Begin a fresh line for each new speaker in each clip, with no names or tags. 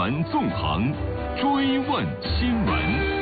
闻纵横，追问新闻。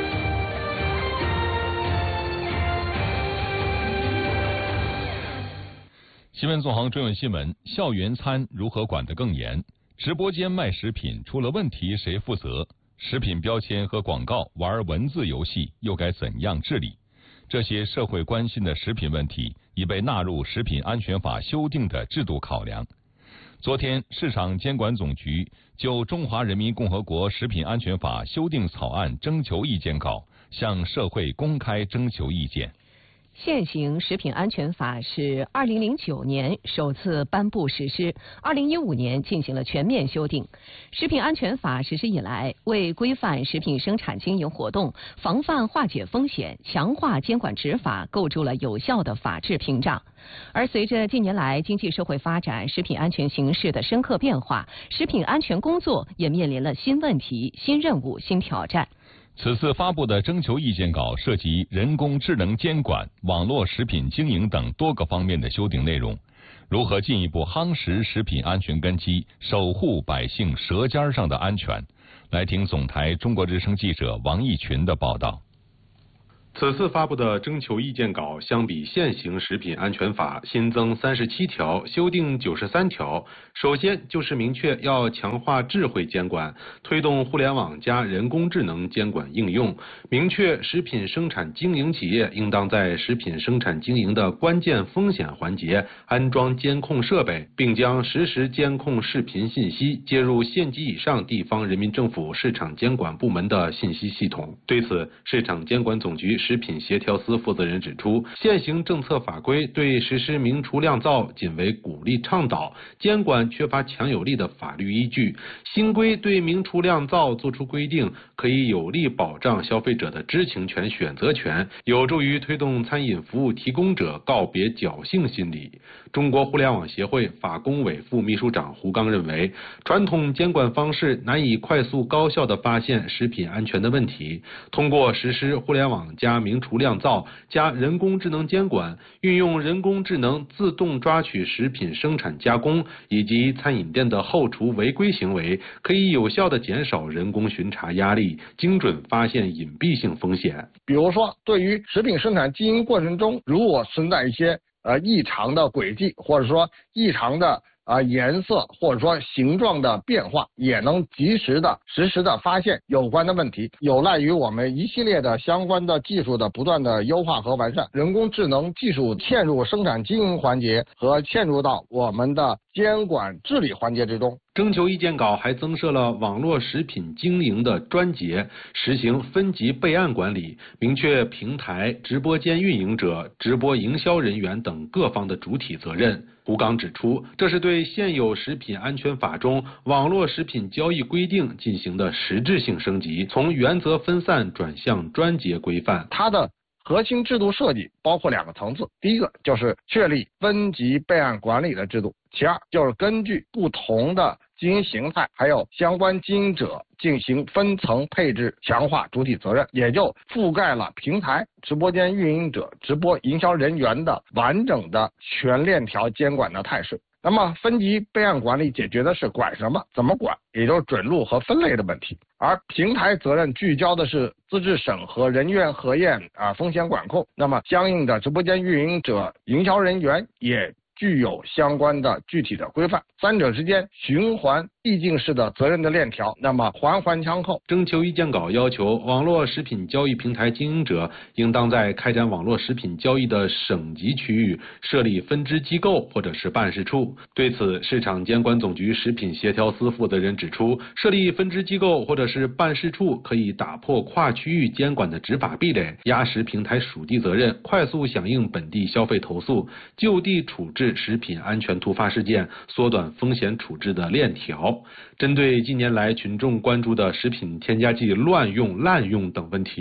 新闻纵横追问新闻：校园餐如何管得更严？直播间卖食品出了问题谁负责？食品标签和广告玩文字游戏又该怎样治理？这些社会关心的食品问题已被纳入食品安全法修订的制度考量。昨天，市场监管总局就《中华人民共和国食品安全法》修订草案征求意见稿，向社会公开征求意见。
现行食品安全法是2009年首次颁布实施，2015年进行了全面修订。食品安全法实施以来，为规范食品生产经营活动、防范化解风险、强化监管执法构筑了有效的法治屏障。而随着近年来经济社会发展、食品安全形势的深刻变化，食品安全工作也面临了新问题、新任务、新挑战。
此次发布的征求意见稿涉及人工智能监管、网络食品经营等多个方面的修订内容。如何进一步夯实食品安全根基，守护百姓舌尖上的安全？来听总台中国之声记者王义群的报道。
此次发布的征求意见稿相比现行食品安全法新增37条，修订93条。首先就是明确要强化智慧监管，推动互联网加人工智能监管应用，明确食品生产经营企业应当在食品生产经营的关键风险环节安装监控设备，并将实时监控视频信息接入县级以上地方人民政府市场监管部门的信息系统。对此，市场监管总局食品协调司负责人指出，现行政策法规对实施明厨亮灶仅为鼓励倡导，监管缺乏强有力的法律依据。新规对明厨亮灶作出规定，可以有力保障消费者的知情权、选择权，有助于推动餐饮服务提供者告别侥幸心理。中国互联网协会法工委副秘书长胡刚认为，传统监管方式难以快速高效地发现食品安全的问题，通过实施互联网加明厨亮灶加人工智能监管，运用人工智能自动抓取食品生产加工以及餐饮店的后厨违规行为，可以有效地减少人工巡查压力，精准发现隐蔽性风险。
比如说，对于食品生产经营过程中，如果存在一些异常的轨迹，或者说异常的颜色或者说形状的变化，也能及时的实时的发现有关的问题，有赖于我们一系列的相关的技术的不断的优化和完善。人工智能技术嵌入生产经营环节和嵌入到我们的监管治理环节之中。
征求意见稿还增设了网络食品经营的专节，实行分级备案管理，明确平台、直播间运营者、直播营销人员等各方的主体责任。胡刚指出，这是对现有食品安全法中网络食品交易规定进行的实质性升级，从原则分散转向专节规范。
它的核心制度设计包括2个层次，第一个就是确立分级备案管理的制度，其二就是根据不同的经营形态还有相关经营者进行分层配置，强化主体责任，也就覆盖了平台、直播间运营者、直播营销人员的完整的全链条监管的态势。那么分级备案管理解决的是管什么、怎么管，也就是准入和分类的问题，而平台责任聚焦的是资质审核、人员核验风险管控。那么相应的直播间运营者、营销人员也具有相关的具体的规范，三者之间循环递进式的责任的链条，那么环环相扣。
征求意见稿要求，网络食品交易平台经营者应当在开展网络食品交易的省级区域设立分支机构或者是办事处。对此，市场监管总局食品协调司负责人指出，设立分支机构或者是办事处可以打破跨区域监管的执法壁垒，压实平台属地责任，快速响应本地消费投诉，就地处置食品安全突发事件，缩短风险处置的链条。针对近年来群众关注的食品添加剂乱用、滥用等问题，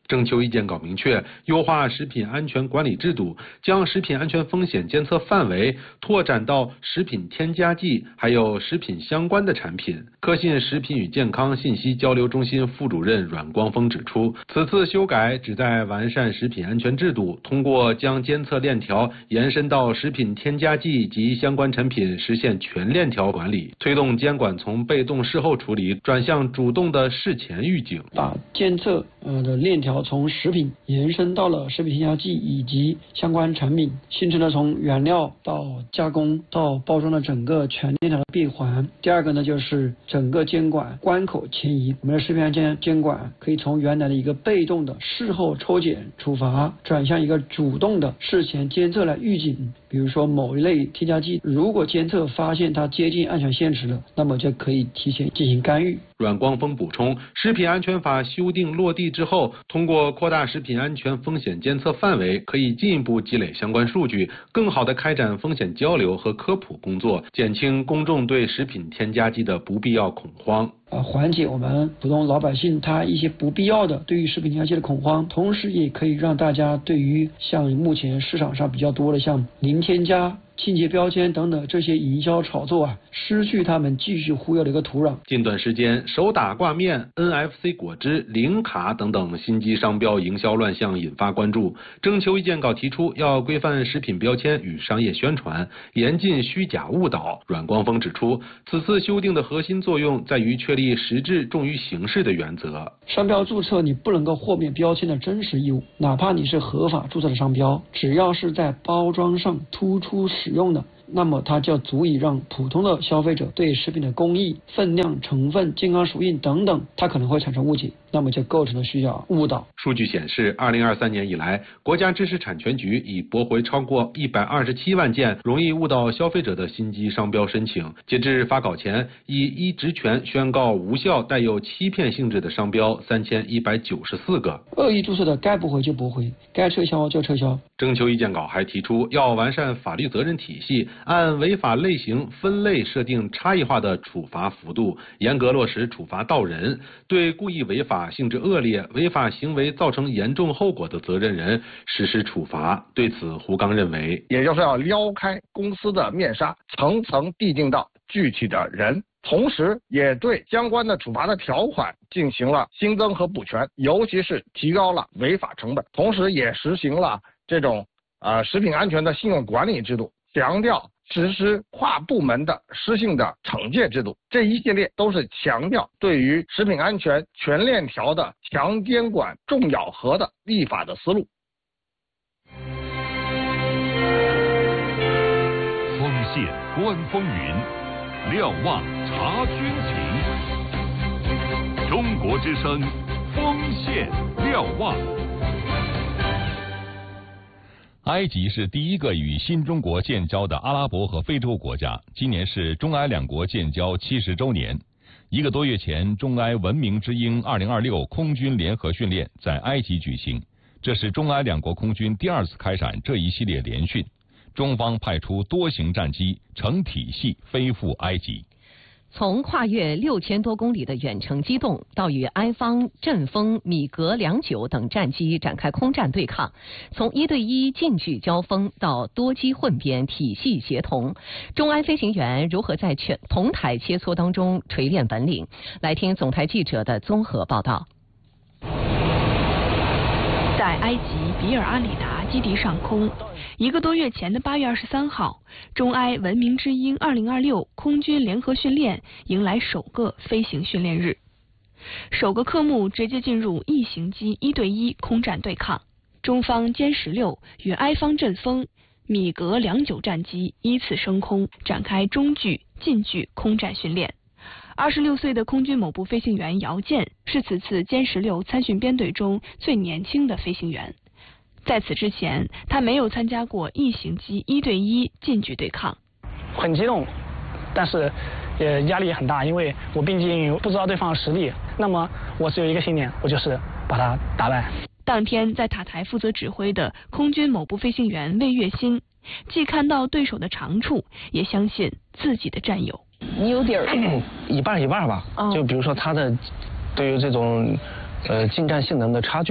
征求意见稿明确，优化食品安全管理制度，将食品安全风险监测范围拓展到食品添加剂还有食品相关的产品。科信食品与健康信息交流中心副主任阮光峰指出，此次修改旨在完善食品安全制度，通过将监测链条延伸到食品添加剂及相关产品，实现全链条管理，推动监管从被动事后处理转向主动的事前预警，
把监测的链条从食品延伸到了食品添加剂以及相关产品，形成了从原料到加工到包装的整个全链条的闭环。第二个呢，就是整个监管关口前移，我们的食品安全监管可以从原来的一个被动的事后抽检处罚，转向一个主动的事前监测来预警。比如说某一类添加剂，如果监测发现它接近安全限值了，那么就可以提前进行干预。
阮光峰补充，食品安全法修订落地之后，通过扩大食品安全风险监测范围，可以进一步积累相关数据，更好地开展风险交流和科普工作，减轻公众对食品添加剂的不必要恐慌。
缓解我们普通老百姓他一些不必要的对于食品添加剂的恐慌，同时也可以让大家对于像目前市场上比较多的像零添加、清洁标签等等这些营销炒作失去他们继续忽悠的一个土壤。
近段时间，手打挂面、NFC 果汁、零卡等等新机商标营销乱象引发关注。征求意见稿提出要规范食品标签与商业宣传，严禁虚假误导。阮光峰指出，此次修订的核心作用在于确立实质重于形式的原则。
商标注册你不能够豁免标签的真实义务，哪怕你是合法注册的商标，只要是在包装上突出使用的，那么它就足以让普通的消费者对食品的工艺、分量、成分、健康属性等等，它可能会产生误解，那么就构成了虚假误导。
数据显示，2023年以来，国家知识产权局已驳回超过127万件容易误导消费者的新机商标申请。截至发稿前，以依职权宣告无效带有欺骗性质的商标3194个。
恶意注册的该驳回就驳回，该撤销就撤销。
征求意见稿还提出要完善法律责任体系，按违法类型分类设定差异化的处罚幅度，严格落实处罚到人，对故意违法、性质恶劣、违法行为造成严重后果的责任人实施处罚。对此，胡刚认为，
也就是要撩开公司的面纱，层层递进到具体的人，同时也对相关的处罚的条款进行了新增和补全，尤其是提高了违法成本，同时也实行了这种食品安全的信用管理制度，强调实施跨部门的施性的惩戒制度，这一系列都是强调对于食品安全全链条的强监管、重咬合的立法的思路。
锋线观风云，瞭望察军情。中国之声，锋线瞭望。埃及是第一个与新中国建交的阿拉伯和非洲国家，今年是中埃两国建交70周年。1个多月前，中埃文明之鹰2026空军联合训练在埃及举行，这是中埃两国空军第2次开展这一系列联训。中方派出多型战机成体系飞赴埃及。
从跨越6000多公里的远程机动，到与埃方阵风、米格29等战机展开空战对抗，从1对1近距交锋到多机混编、体系协同，中埃飞行员如何在同台切磋当中锤炼本领？来听总台记者的综合报道。
在埃及比尔阿里达基地上空，1个多月前的8月23号，中埃文明之鹰2026空军联合训练迎来首个飞行训练日。首个科目直接进入异型机1对1空战对抗，中方歼16与埃方阵风、米格29战机依次升空，展开中距、近距空战训练。26岁的空军某部飞行员姚健是此次歼16参训编队中最年轻的飞行员。在此之前，他没有参加过异型机1对1近距对抗。
很激动，但是压力也很大，因为我毕竟不知道对方的实力。那么我只有一个信念，我就是把他打败。
当天在塔台负责指挥的空军某部飞行员魏月新，既看到对手的长处，也相信自己的战友。
你有点
一半吧，就比如说他的对于这种近战性能的差距，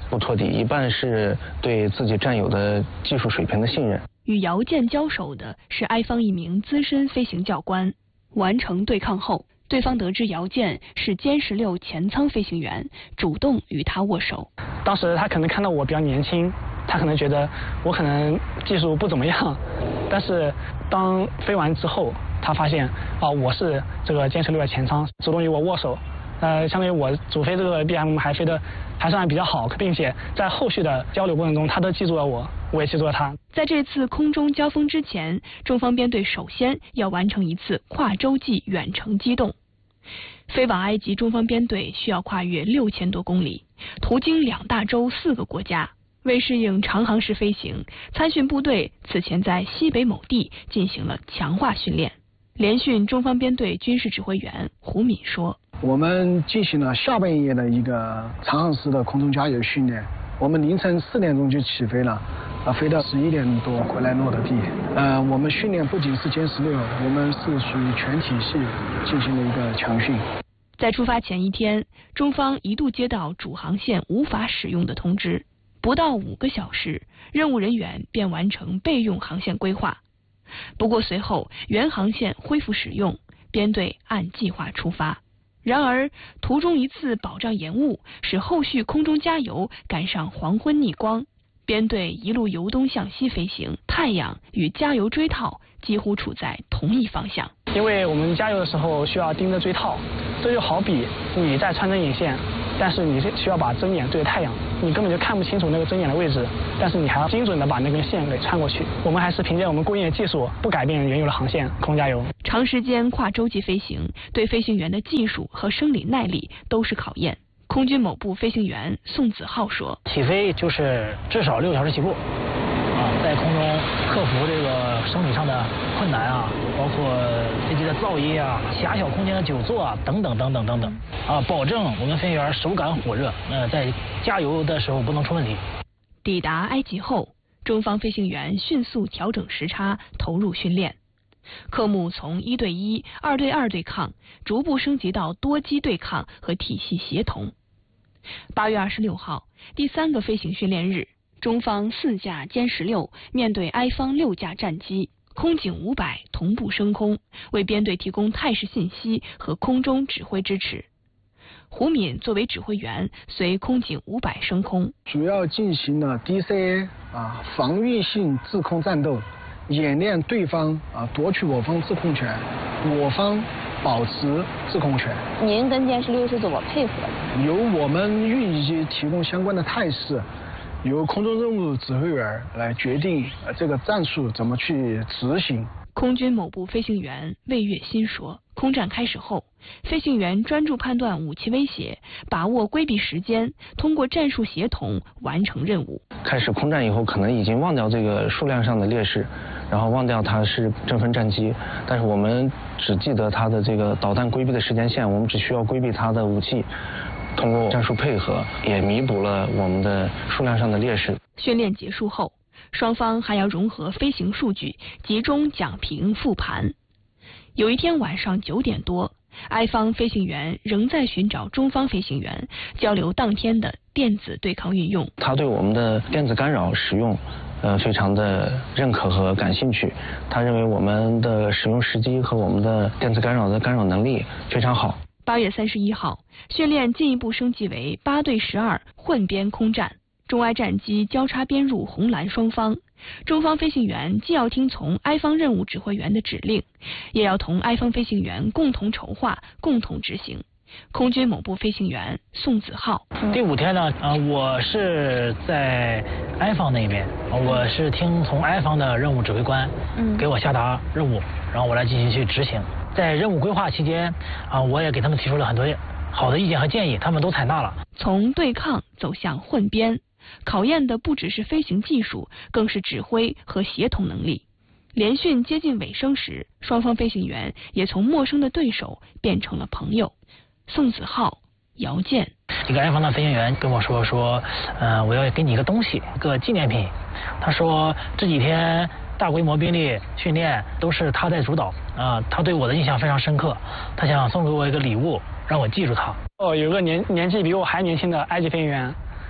不托底，一半是对自己战友的技术水平的信任。
与姚建交手的是埃方一名资深飞行教官。完成对抗后，对方得知姚建是歼16前舱飞行员，主动与他握手。
当时他可能看到我比较年轻，他可能觉得我可能技术不怎么样，但是当飞完之后，他发现我是这个歼16的前舱，主动与我握手。相当于我主飞这个 BM 还飞得还算比较好，并且在后续的交流过程中，他都记住了我，我也记住了他。
在这次空中交锋之前，中方编队首先要完成一次跨洲际远程机动。飞往埃及，中方编队需要跨越6000多公里，途经2大洲4个国家。为适应长航时飞行，参训部队此前在西北某地进行了强化训练。联训中方编队军事指挥员胡敏说：“
我们进行了下半夜的一个长航时的空中加油训练。我们凌晨4点钟就起飞了，飞到11点多回来落的地。我们训练不仅是歼16，我们是属于全体系进行了一个强训。”
在出发前一天，中方一度接到主航线无法使用的通知，不到5个小时，任务人员便完成备用航线规划。不过随后原航线恢复使用，编队按计划出发。然而途中一次保障延误，使后续空中加油赶上黄昏逆光，编队一路由东向西飞行，太阳与加油锥套几乎处在同一方向。
因为我们加油的时候需要盯着锥套，这就好比你在穿针引线，但是你需要把针眼对着太阳，你根本就看不清楚那个针眼的位置，但是你还要精准的把那根线给穿过去。我们还是凭借我们过硬的技术，不改变原有的航线，空加油。
长时间跨洲际飞行对飞行员的技术和生理耐力都是考验。空军某部飞行员宋子浩说：“
起飞就是至少6小时起步，在空中克服这个生理上的困难包括飞机的噪音狭小空间的久坐等等等等等等保证我们飞行员手感火热，在加油的时候不能出问题。”
抵达埃及后，中方飞行员迅速调整时差，投入训练。科目从1对1、2对2对抗，逐步升级到多机对抗和体系协同。8月26号，第3个飞行训练日，中方4架歼16面对埃方6架战机，空警500同步升空，为编队提供态势信息和空中指挥支持。胡敏作为指挥员，随空警500升空，
主要进行了 DCA 防御性制空战斗，演练对方夺取我方制空权，我方保持制空权。
您跟歼16是怎么配合的？
由我们运机提供相关的态势，由空中任务指挥员来决定这个战术怎么去执行。
空军某部飞行员魏月新说：“空战开始后，飞行员专注判断武器威胁，把握规避时间，通过战术协同完成任务。
开始空战以后，可能已经忘掉这个数量上的劣势，然后忘掉它是争分战机，但是我们只记得它的这个导弹规避的时间线，我们只需要规避它的武器。通过战术配合，也弥补了我们的数量上的劣势。”
训练结束后，双方还要融合飞行数据，集中讲评复盘。有一天晚上9点多，埃方飞行员仍在寻找中方飞行员，交流当天的电子对抗运用。
他对我们的电子干扰使用非常的认可和感兴趣，他认为我们的使用时机和我们的电子干扰的干扰能力非常好。
8月31号，训练进一步升级为8对12混编空战，中埃战机交叉编入红蓝双方。中方飞行员既要听从埃方任务指挥员的指令，也要同埃方飞行员共同筹划、共同执行。空军某部飞行员宋子浩：
第5天呢，我是在埃方那边，我是听从埃方的任务指挥官给我下达任务，然后我来进行去执行。在任务规划期间我也给他们提出了很多好的意见和建议，他们都采纳了。
从对抗走向混编，考验的不只是飞行技术，更是指挥和协同能力。联训接近尾声时，双方飞行员也从陌生的对手变成了朋友。宋子浩、姚建。
一个埃方的飞行员跟我说我要给你一个东西，一个纪念品。他说这几天大规模兵力训练都是他在主导他对我的印象非常深刻，他想送给我一个礼物，让我记住他。
有个年纪比我还年轻的埃及飞行员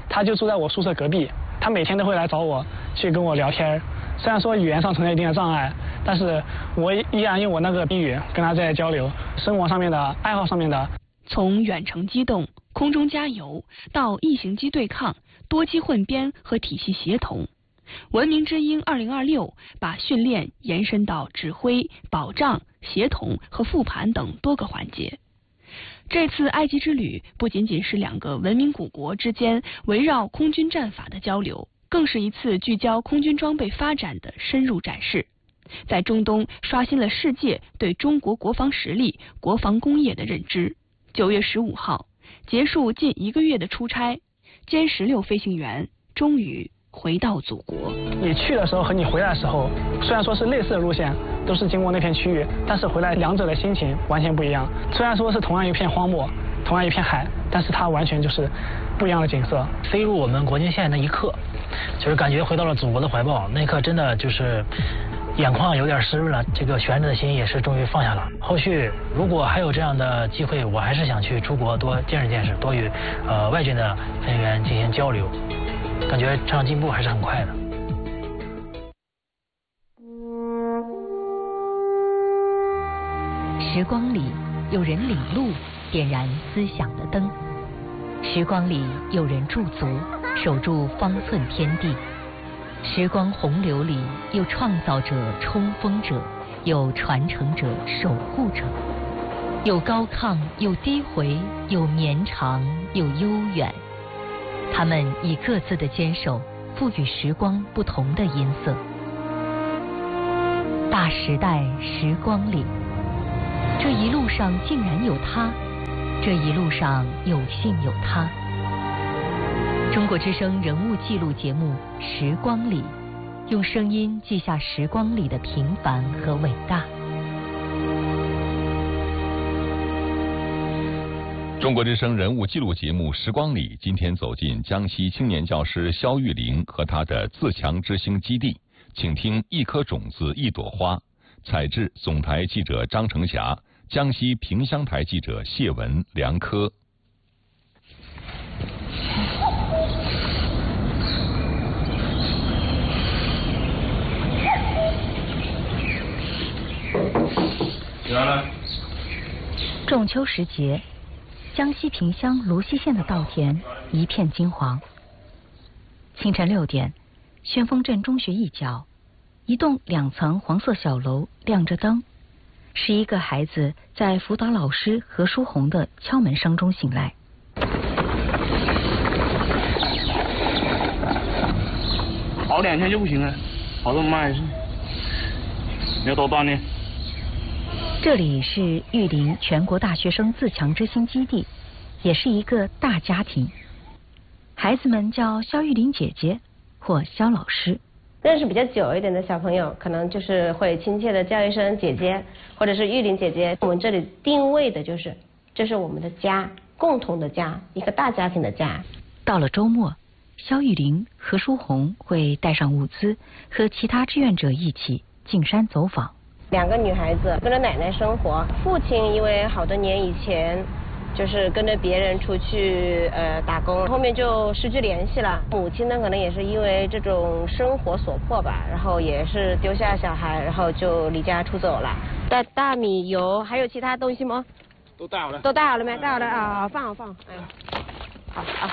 他就住在我宿舍隔壁，他每天都会来找我去跟我聊天。虽然说语言上存在一定的障碍，但是我依然用我那个英语跟他在交流，生活上面的、爱好上面的。
从远程机动、空中加油到异形机对抗、多机混编和体系协同，文明之鹰2026把训练延伸到指挥、保障、协同和复盘等多个环节。这次埃及之旅不仅仅是2个文明古国之间围绕空军战法的交流，更是一次聚焦空军装备发展的深入展示，在中东刷新了世界对中国国防实力、国防工业的认知。9月15号，结束近1个月的出差，歼16飞行员终于回到祖国。
你去的时候和你回来的时候，虽然说是类似的路线，都是经过那片区域，但是回来2者的心情完全不一样。虽然说是同样一片荒漠，同样一片海，但是它完全就是不一样的景色。
飞入我们国境线那一刻，就是感觉回到了祖国的怀抱，那一刻真的就是眼眶有点湿润了，这个悬着的心也是终于放下了。后续如果还有这样的机会，我还是想去出国多见识见识，多与外军的飞行员进行交流，感觉这样进步还是很快的。
时光里有人领路，点燃思想的灯；时光里有人驻足，守住方寸天地。时光洪流里有创造者、冲锋者，有传承者、守护者，有高亢，有低回，有绵长，有悠远。他们以各自的坚守，赋予时光不同的音色。大时代时光里，这一路上竟然有他，这一路上有幸有他。中国之声人物记录节目《时光里》，用声音记下时光里的平凡和伟大。
中国之声人物记录节目《时光里》今天走进江西青年教师肖玉玲和她的自强之星基地，请听一颗种子一朵花。采制总台记者张成霞，江西萍乡台记者谢文、梁科。
仲秋时节，江西萍乡芦溪县的稻田一片金黄。清晨6点，宣丰镇中学一角，一栋2层黄色小楼亮着灯，11个孩子在辅导老师何书红的敲门声中醒来。
熬2天就不行了，熬这么慢是？你要多锻炼。
这里是玉林全国大学生自强之星基地，也是一个大家庭。孩子们叫肖玉林姐姐或肖老师。
认识比较久一点的小朋友，可能就是会亲切的叫一声姐姐，或者是玉林姐姐。我们这里定位的就是，这是我们的家，共同的家，一个大家庭的家。
到了周末，肖玉林、何书红会带上物资，和其他志愿者一起进山走访。
2个女孩子跟着奶奶生活，父亲因为好多年以前就是跟着别人出去打工，后面就失去联系了。母亲呢，可能也是因为这种生活所迫吧，然后也是丢下小孩，然后就离家出走了。带大米、油，还有其他东西吗？
都带好了。
都带好了没？带好了啊，放。哎，好啊。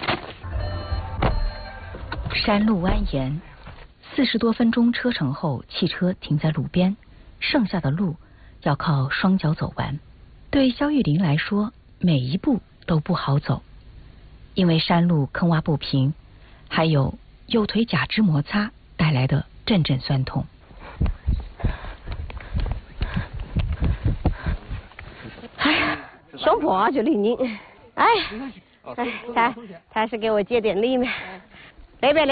山路蜿蜒，40多分钟车程后，汽车停在路边。剩下的路要靠双脚走完，对肖玉林来说，每一步都不好走，因为山路坑洼不平，还有右腿假肢摩擦带来的阵阵酸痛。
哎呀，胸脯就灵灵，哎，他还是给我借点力嘛。那边。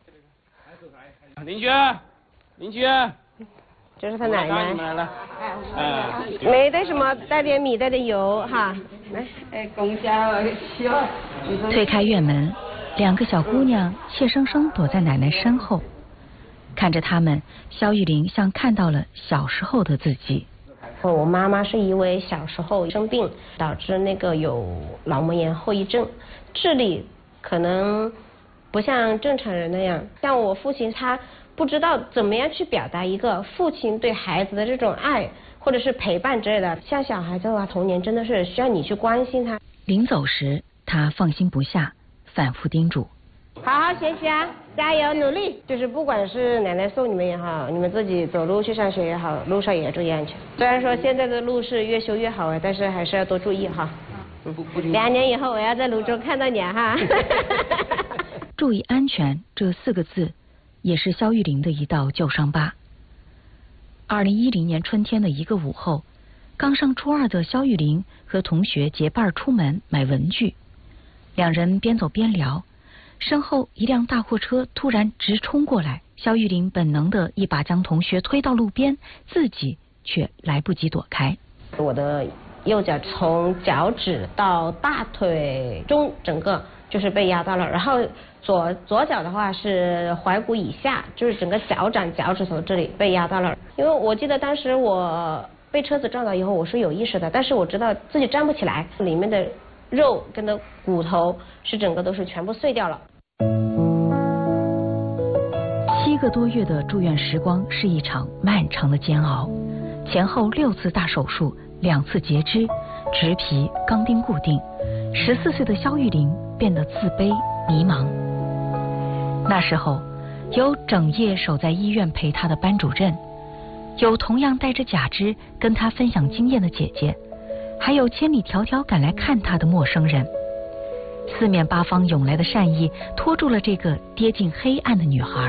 邻居。
这是他奶奶，没带什么，带点米，带点油哈。来，公家
推开院门，2个小姑娘怯生生躲在奶奶身后，看着他们，肖玉林像看到了小时候的自己。
我妈妈是因为小时候生病，导致那个有脑膜炎后遗症，智力可能不像正常人那样。像我父亲，他不知道怎么样去表达一个父亲对孩子的这种爱或者是陪伴之类的。像小孩子的话，童年真的是需要你去关心他。
临走时，他放心不下，反复叮嘱：
好好学习啊，加油努力。就是不管是奶奶送你们也好，你们自己走路去上学也好，路上也要注意安全。虽然说现在的路是越修越好但是还是要多注意哈。2年以后我要在泸州看到你哈。
注意安全这4个字，也是肖玉玲的一道旧伤疤。2010年春天的一个午后，刚上初2的肖玉玲和同学结伴出门买文具，两人边走边聊，身后一辆大货车突然直冲过来，肖玉玲本能的一把将同学推到路边，自己却来不及躲开。
我的右脚从脚趾到大腿中整个就是被压到了，然后左脚的话是踝骨以下，就是整个脚掌脚趾头这里被压到了。因为我记得当时我被车子撞到以后我是有意识的，但是我知道自己站不起来，里面的肉跟的骨头是整个都是全部碎掉了。
7个多月的住院时光是一场漫长的煎熬，前后6次大手术，2次截肢，植皮、钢钉固定。14岁的肖玉玲变得自卑迷茫。那时候，有整夜守在医院陪她的班主任，有同样带着假肢跟她分享经验的姐姐，还有千里迢迢赶来看她的陌生人。4面8方涌来的善意拖住了这个跌进黑暗的女孩。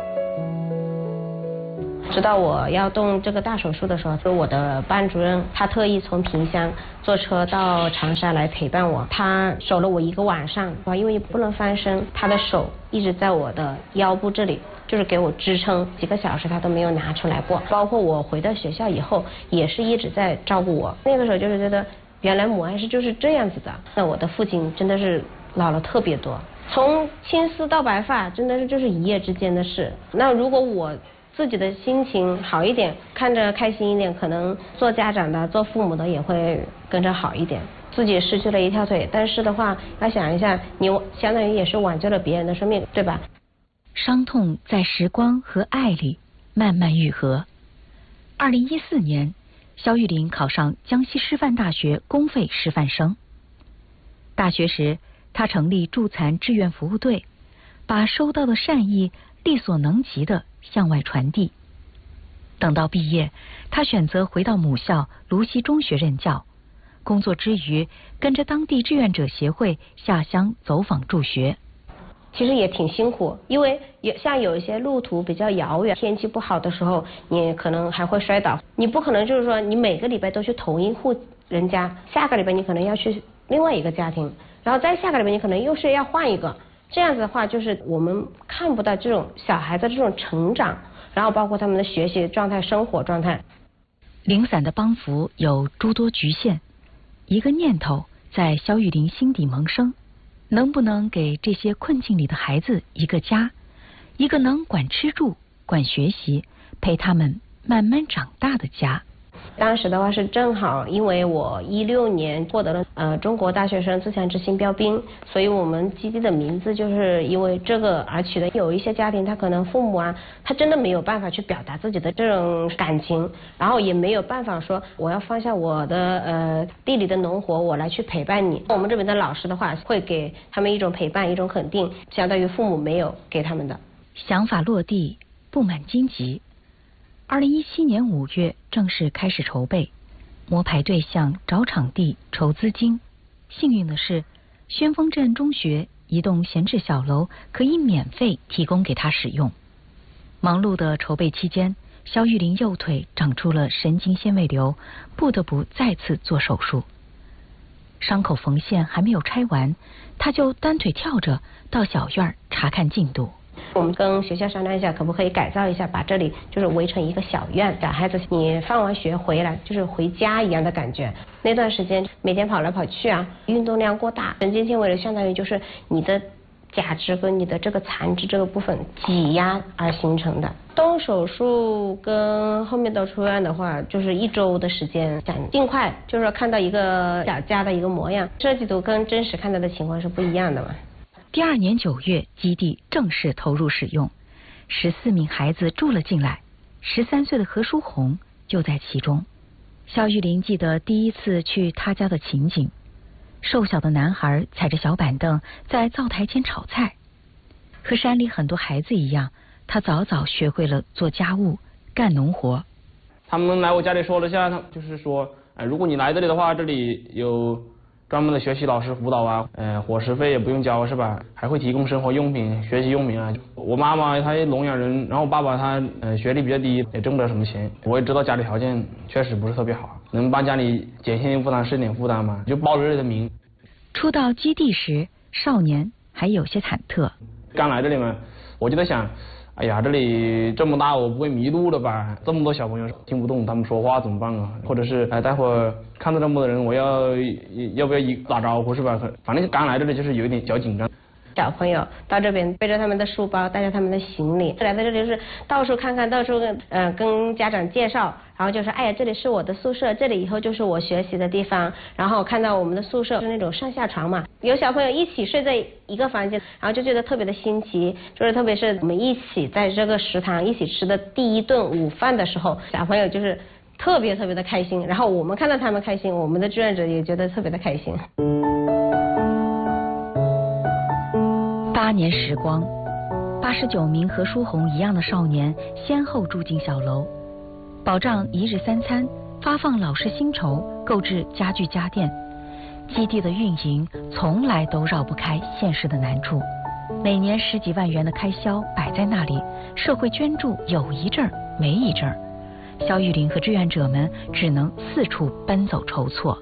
知道我要动这个大手术的时候，就是我的班主任，他特意从萍乡坐车到长沙来陪伴我，他守了我1个晚上，因为不能翻身，他的手一直在我的腰部这里，就是给我支撑，几个小时他都没有拿出来过。包括我回到学校以后，也是一直在照顾我。那个时候就是觉得，原来母爱是就是这样子的。那我的父亲真的是老了特别多，从青丝到白发，真的是就是一夜之间的事。那如果我自己的心情好一点，看着开心一点，可能做家长的做父母的也会跟着好一点。自己失去了1条腿，但是的话要想一下，你相当于也是挽救了别人的生命，对吧？
伤痛在时光和爱里慢慢愈合。2014年，肖玉玲考上江西师范大学公费师范生。大学时，她成立助残志愿服务队，把收到的善意力所能及的向外传递。等到毕业，他选择回到母校泸溪中学任教，工作之余跟着当地志愿者协会下乡走访助学。
其实也挺辛苦，因为像有一些路途比较遥远，天气不好的时候，你可能还会摔倒。你不可能就是说你每个礼拜都去同一户人家，下个礼拜你可能要去另外一个家庭，然后再下个礼拜你可能又是要换一个。这样子的话，就是我们看不到这种小孩子这种成长，然后包括他们的学习状态、生活状态。
零散的帮扶有诸多局限，一个念头在肖玉玲心底萌生：能不能给这些困境里的孩子一个家，一个能管吃住、管学习、陪他们慢慢长大的家？
当时的话是正好，因为我16年获得了中国大学生自强之星标兵，所以我们基地的名字就是因为这个而取的。有一些家庭他可能父母啊，他真的没有办法去表达自己的这种感情，然后也没有办法说我要放下我的地里的农活，我来去陪伴你。我们这边的老师的话会给他们一种陪伴，一种肯定，相当于父母没有给他们的。
想法落地，布满荆棘。2017年5月正式开始筹备，摸排对象、找场地、筹资金。幸运的是，宣峰镇中学一栋闲置小楼可以免费提供给他使用。忙碌的筹备期间，肖玉玲右腿长出了神经纤维瘤，不得不再次做手术。伤口缝线还没有拆完，他就单腿跳着到小院查看进度。
我们跟学校商量一下，可不可以改造一下，把这里就是围成一个小院，小孩子你放完学回来就是回家一样的感觉。那段时间每天跑来跑去啊，运动量过大，神经纤维瘤相当于就是你的假肢跟你的这个残肢这个部分挤压而形成的。动手术跟后面到出院的话，就是1周的时间，想尽快就是说看到一个小家的一个模样。设计图跟真实看到的情况是不一样的嘛。
第2年9月，基地正式投入使用，14名孩子住了进来，13岁的何书红就在其中。肖玉玲记得第一次去他家的情景，瘦小的男孩踩着小板凳在灶台前炒菜。和山里很多孩子一样，他早早学会了做家务、干农活。
他们来我家里说了下，就是说，如果你来这里的话，这里有专门的学习老师辅导啊，伙食费也不用交是吧？还会提供生活用品、学习用品啊。我妈妈她聋哑人，然后我爸爸他学历比较低，也挣不了什么钱。我也知道家里条件确实不是特别好，能帮家里减轻负担是点负担嘛，就报这里的名。
初到基地时，少年还有些忐忑。
刚来这里嘛，我就在想，哎呀，这里这么大，我不会迷路了吧？这么多小朋友听不懂他们说话怎么办啊？或者是待会儿看到这么多人，我要不要打招呼是吧？反正刚来这里就是有一点小紧张。
小朋友到这边背着他们的书包，带着他们的行李，来到这里就是到处看看，到处跟家长介绍，然后就说哎呀，这里是我的宿舍，这里以后就是我学习的地方。然后看到我们的宿舍是那种上下床嘛，有小朋友一起睡在一个房间，然后就觉得特别的新奇。就是特别是我们一起在这个食堂一起吃的第一顿午饭的时候，小朋友就是特别的开心。然后我们看到他们开心，我们的志愿者也觉得特别的开心。
8年时光，89名和书红一样的少年先后住进小楼，保障1日3餐，发放老师薪酬，购置家具家电。基地的运营从来都绕不开现实的难处，每年10几万元的开销摆在那里，社会捐助有一阵儿没一阵儿，肖玉玲和志愿者们只能四处奔走筹措。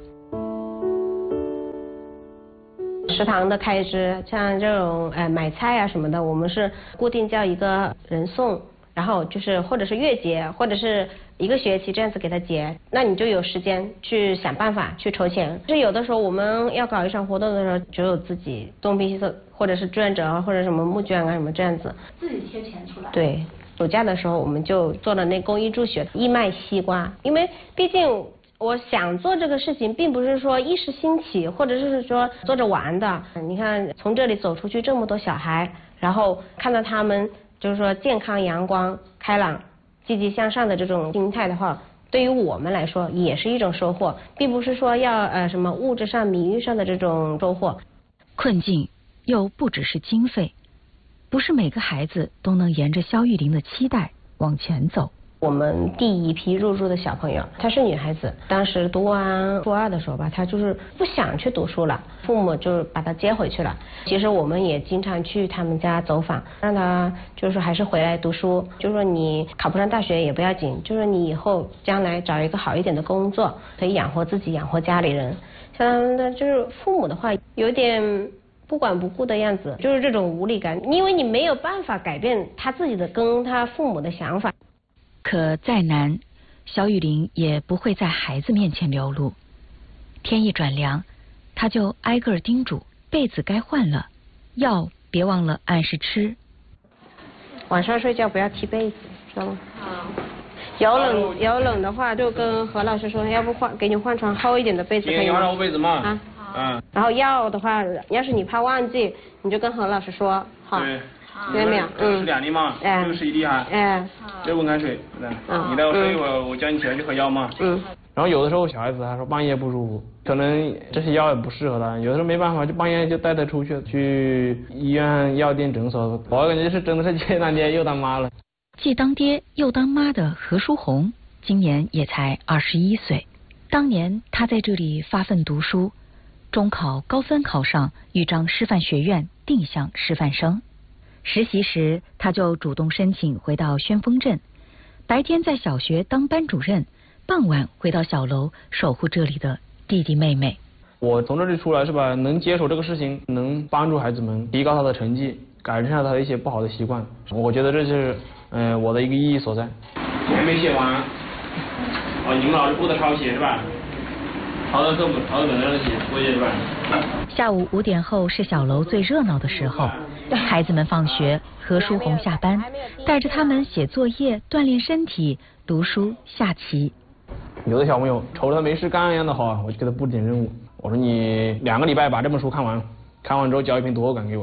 食堂的开支，像这种买菜啊什么的，我们是固定叫一个人送，然后就是或者是月结，或者是1个学期这样子给他结，那你就有时间去想办法去筹钱。就是有的时候我们要搞一场活动的时候，只有自己东拼西凑，或者是志愿者或者什么募捐啊什么这样子，
自己贴钱出来。
对，暑假的时候我们就做了那公益助学，义卖西瓜，因为毕竟我想做这个事情，并不是说一时兴起，或者是说做着玩的。你看，从这里走出去这么多小孩，然后看到他们就是说健康、阳光、开朗、积极向上的这种心态的话，对于我们来说也是一种收获，并不是说要什么物质上、名誉上的这种收获。
困境又不只是经费，不是每个孩子都能沿着肖玉玲的期待往前走。
我们第一批入住的小朋友，她是女孩子，当时读完初2的时候吧，她就是不想去读书了，父母就把她接回去了。其实我们也经常去他们家走访，让她就是说还是回来读书，就是说你考不上大学也不要紧，就是你以后将来找一个好一点的工作，可以养活自己，养活家里人。像的就是父母的话，有点不管不顾的样子，就是这种无力感，因为你没有办法改变他自己的跟他父母的想法。
可再难，肖玉玲也不会在孩子面前流露。天一转凉，她就挨个叮嘱被子该换了，药别忘了按时吃。
晚上睡觉不要踢被子，知道吗？有冷的话就跟何老师说，要不给你换床厚一点的被子可以吗？
你换厚被子嘛。
然后药的话，要是你怕忘记，你就跟何老师说，好。对。听见没有？
这是2粒嘛，这个是1粒哈。热温开水，你待会睡一会儿，我叫你起来去喝药嘛。然后有的时候小孩子他说半夜不舒服，可能这些药也不适合他，有的时候没办法，就半夜就带他出去医院、药店、诊所。我感觉是真的是既当爹又当妈了。
既当爹又当妈的何书红，今年也才21岁。当年他在这里发奋读书，中考高分考上豫章师范学院，定向师范生。实习时，他就主动申请回到宣丰镇，白天在小学当班主任，傍晚回到小楼守护这里的弟弟妹妹。
我从这里出来是吧，能接手这个事情，能帮助孩子们提高他的成绩，改善他的一些不好的习惯，我觉得这是我的一个意义所在。还没写完，你们老师不得抄写是吧？抄到课本上写作业是吧？
下午5点后是小楼最热闹的时候，孩子们放学，何书红下班，带着他们写作业、锻炼身体、读书、下棋。
有的小朋友瞅着他没事干一样的好，我就给他布点任务。我说你2个礼拜把这本书看完，看完之后交一篇读后感给我。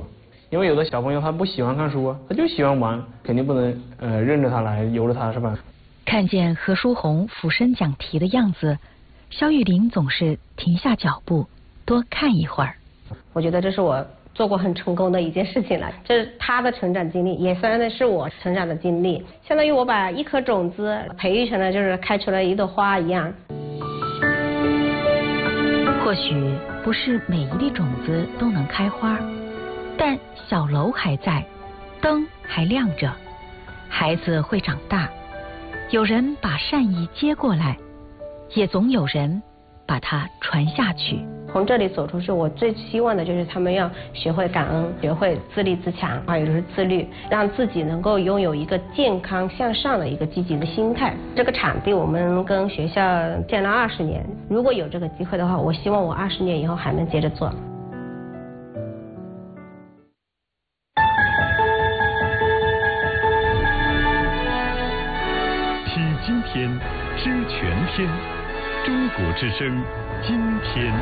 因为有的小朋友他不喜欢看书啊，他就喜欢玩，肯定不能任着他来，由着他，是吧？
看见何书红俯身讲题的样子，肖玉玲总是停下脚步，多看一会儿。
我觉得这是我做过很成功的一件事情了，这是他的成长经历，也算的是我成长的经历，相当于我把一颗种子培育成了就是开出了一朵花一样。
或许不是每一粒种子都能开花，但小楼还在，灯还亮着，孩子会长大，有人把善意接过来，也总有人把它传下去。
从这里走出去，我最希望的就是他们要学会感恩，学会自立自强，还有就是自律，让自己能够拥有一个健康向上的一个积极的心态。这个场地我们跟学校建了20年，如果有这个机会的话，我希望我20年以后还能接着做。
听今天，知全天，中国之声，今天。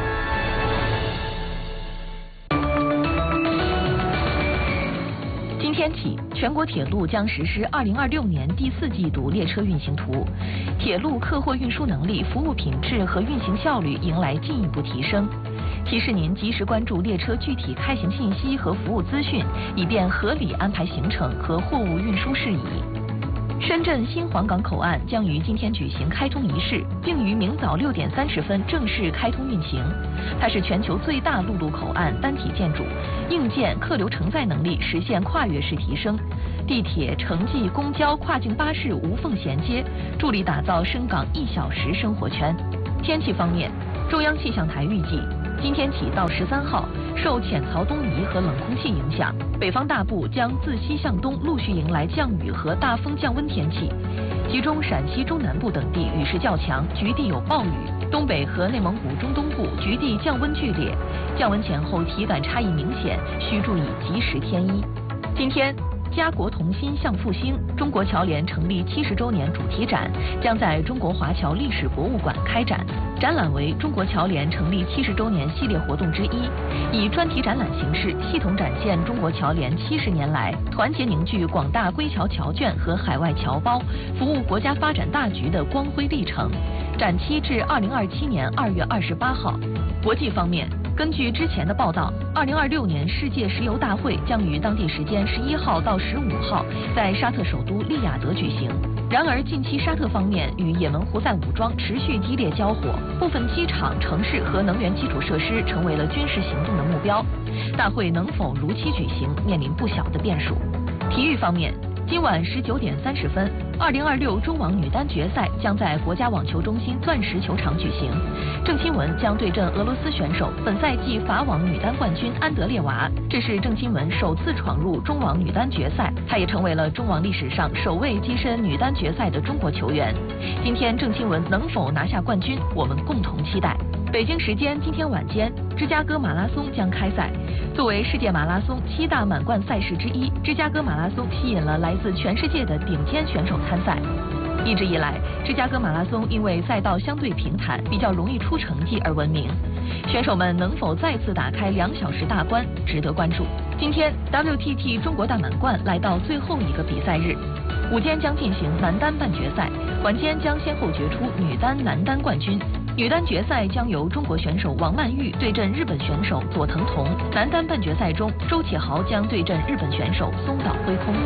今天起，全国铁路将实施2026年第4季度列车运行图，铁路客货运输能力、服务品质和运行效率迎来进一步提升。提示您及时关注列车具体开行信息和服务资讯，以便合理安排行程和货物运输事宜。深圳新皇岗口岸将于今天举行开通仪式，并于明早6点30分正式开通运行。它是全球最大陆路口岸单体建筑，硬件客流承载能力实现跨越式提升，地铁、城际、公交、跨境巴士无缝衔接，助力打造深港1小时生活圈。天气方面，中央气象台预计，今天起到13号，受浅槽东移和冷空气影响，北方大部将自西向东陆续迎来降雨和大风降温天气，其中陕西中南部等地雨势较强，局地有暴雨；东北和内蒙古中东部局地降温剧烈，降温前后体感差异明显，需注意及时添衣。今天，家国同心向复兴中国侨联成立70周年主题展将在中国华侨历史博物馆开展。展览为中国侨联成立70周年系列活动之一，以专题展览形式系统展现中国侨联70年来团结凝聚广大归侨侨眷和海外侨胞，服务国家发展大局的光辉历程。展期至2027年2月28号。国际方面，根据之前的报道，2026年世界石油大会将于当地时间11号到15号在沙特首都利雅得举行。然而，近期沙特方面与也门胡塞武装持续激烈交火，部分机场、城市和能源基础设施成为了军事行动的目标。大会能否如期举行，面临不小的变数。体育方面，今晚19点30分，2026中网女单决赛将在国家网球中心钻石球场举行。郑钦文将对阵俄罗斯选手，本赛季法网女单冠军安德烈娃。这是郑钦文首次闯入中网女单决赛，她也成为了中网历史上首位跻身女单决赛的中国球员。今天郑钦文能否拿下冠军，我们共同期待。北京时间今天晚间，芝加哥马拉松将开赛。作为世界马拉松7大满贯赛事之一，芝加哥马拉松吸引了来自全世界的顶尖选手参赛。一直以来，芝加哥马拉松因为赛道相对平坦，比较容易出成绩而闻名。选手们能否再次打开2小时大关，值得关注。今天 WTT 中国大满贯来到最后一个比赛日，午间将进行男单半决赛，晚间将先后决出女单、男单冠军。女单决赛将由中国选手王曼玉对阵日本选手佐藤瞳，男单半决赛中，周启豪将对阵日本选手松岛辉空。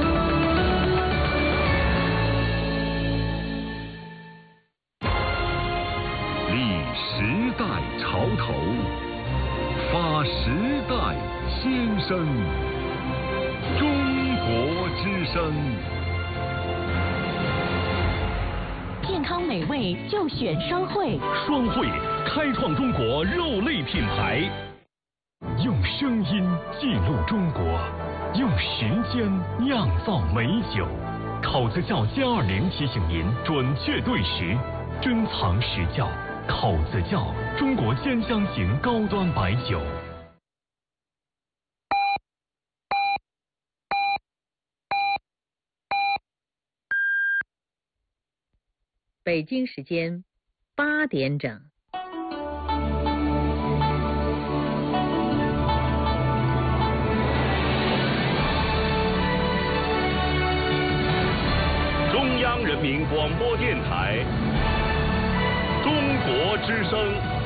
立时代潮头，发时代先声，中国之声。
健康美味就选双汇，
双汇开创中国肉类品牌，用声音记录中国，用时间酿造美酒。口子窖+20提醒您准确对时，珍藏实窖。口子窖，中国兼香型高端白酒。
北京时间8点整。
民广播电台中国之声。